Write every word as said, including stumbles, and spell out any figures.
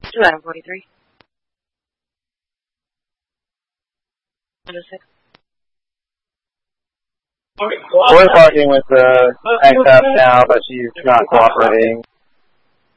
two Adam forty-three. six. We're talking with the tank top now, but she's not cooperating.